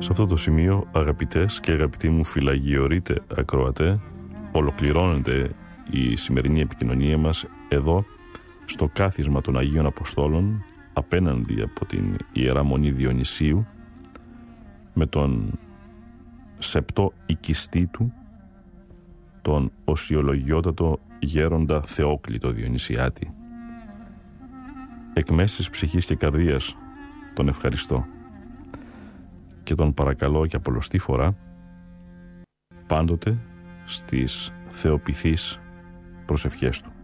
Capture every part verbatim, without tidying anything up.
Σε αυτό το σημείο, αγαπητές και αγαπητοί μου φιλαγιορείτε ακροατέ, ολοκληρώνεται η σημερινή επικοινωνία μας εδώ στο κάθισμα των Αγίων Αποστόλων απέναντι από την Ιερά Μονή Διονυσίου με τον σεπτό οικιστή του, τον οσιολογιότατο γέροντα Θεόκλητο Διονυσιάτη. Εκ μέσης ψυχής και καρδίας τον ευχαριστώ και τον παρακαλώ για πολλοστή φορά πάντοτε στις θεοπηθείς προσευχές του.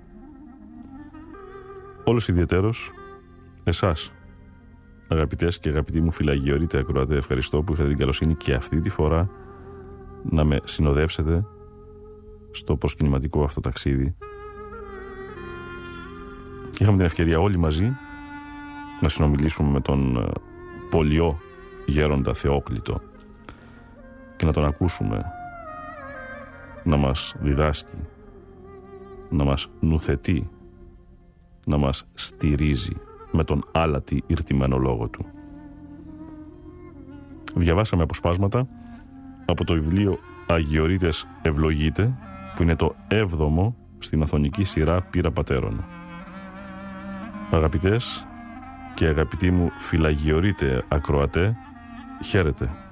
Όλος ιδιαιτέρως εσάς, αγαπητές και αγαπητοί μου φιλαγιορείτε ακροατέ, ευχαριστώ που είχατε την καλοσύνη και αυτή τη φορά να με συνοδεύσετε στο προσκυνηματικό αυτό ταξίδι. Είχαμε την ευκαιρία όλοι μαζί να συνομιλήσουμε με τον πολιό γέροντα Θεόκλητο και να τον ακούσουμε να μας διδάσκει, να μας νουθετεί, να μας στηρίζει με τον άλατη ηρτημένο λόγο του. Διαβάσαμε αποσπάσματα από το βιβλίο Αγιορείτες Ευλογείτε, που είναι το έβδομο στην αθωνική σειρά Πύρα Πατέρων. Αγαπητές και αγαπητοί μου φιλαγιορείτε ακροατέ, χαίρετε.